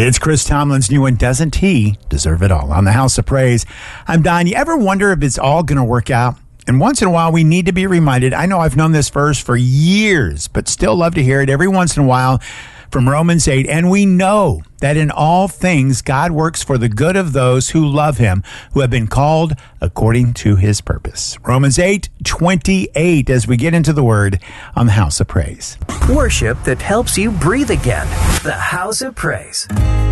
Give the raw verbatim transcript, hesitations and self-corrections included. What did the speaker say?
It's Chris Tomlin's new one, Doesn't He Deserve It All? On the House of Praise. I'm Don. You ever wonder if it's all going to work out? And once in a while, we need to be reminded. I know I've known this verse for years, but still love to hear it every once in a while from Romans eight. And we know that in all things, God works for the good of those who love him, who have been called according to his purpose. Romans eight twenty-eight, as we get into the word on the House of Praise. Worship that helps you breathe again. The House of Praise.